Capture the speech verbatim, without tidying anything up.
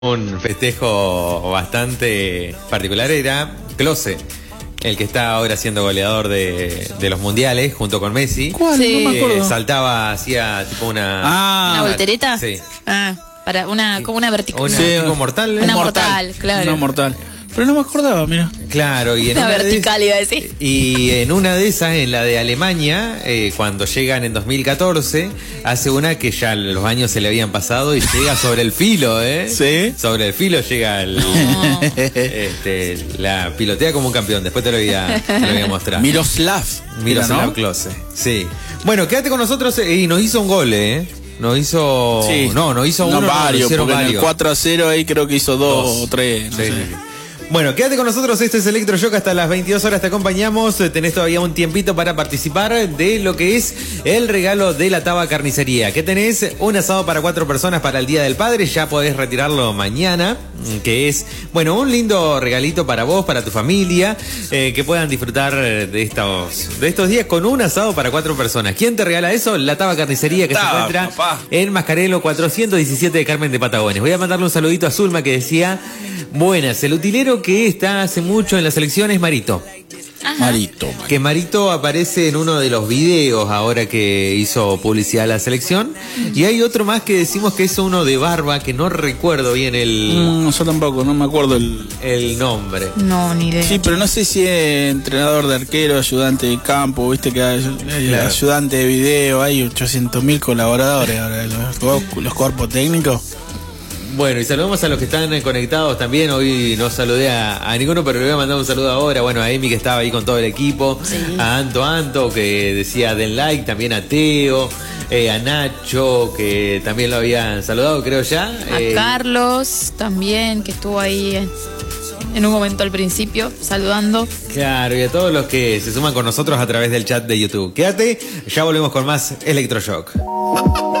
Un festejo bastante particular era Klose, el que está ahora siendo goleador de, de los mundiales junto con Messi. ¿Cuál? Sí. No me acuerdo. Eh, saltaba, hacía tipo una... Ah, ¿Una voltereta? Sí. Ah, para una, como una vertical. Una Sí. tipo mortal. ¿eh? Una mortal, claro. Una mortal. Pero no me acordaba, mira. Claro, y en Una una de vertical es- iba a decir. Y en una de esas, en la de Alemania, eh, cuando llegan en dos mil catorce, hace una que ya los años se le habían pasado y llega sobre el filo, ¿eh? Sí. Sobre el filo llega el, No. este, la pilotea como un campeón. Después te lo voy a, te lo voy a mostrar. Miroslav. Miroslav Era, ¿no? Klose, sí. Bueno, quédate con nosotros eh, y nos hizo un gol, ¿eh? Nos hizo... Sí. No, nos hizo No, uno, no, varios, nos hicieron porque en el varios. cuatro a cero ahí creo que hizo dos, Dos. o tres. No Sí, sé. sí, sí. Bueno, quédate con nosotros, este es Electroshock hasta las veintidós horas, te acompañamos, eh, tenés todavía un tiempito para participar de lo que es el regalo de la Taba Carnicería. ¿Qué tenés? Un asado para cuatro personas para el Día del Padre, ya podés retirarlo mañana, que es, bueno, un lindo regalito para vos, para tu familia, eh, que puedan disfrutar de estos, de estos días con un asado para cuatro personas. ¿Quién te regala eso? La Taba Carnicería, que Taba, se encuentra papá. en Mascarelo cuatrocientos diecisiete de Carmen de Patagones. Voy a mandarle un saludito a Zulma que decía, buenas, el utilero que está hace mucho en la selección es Marito. Marito. Marito. Que Marito aparece en uno de los videos ahora que hizo publicidad a la selección. Y hay otro más que decimos que es uno de barba, que no recuerdo bien el, Mm, yo tampoco, no me acuerdo el... el nombre. No, ni idea. Sí, pero no sé si es entrenador de arquero, ayudante de campo, viste que hay, hay Claro. ayudante de video, hay ochocientos mil colaboradores ahora, los, los cuerpos técnicos. Bueno, y saludamos a los que están conectados también. Hoy no saludé a, a ninguno, pero le voy a mandar un saludo ahora. Bueno, a Emi, que estaba ahí con todo el equipo. Sí. A Anto Anto, que decía den like. También a Teo. Eh, a Nacho, que también lo habían saludado, creo ya. A Eh, Carlos también, que estuvo ahí en, en un momento al principio, saludando. Claro, y a todos los que se suman con nosotros a través del chat de YouTube. Quédate, ya volvemos con más Electroshock.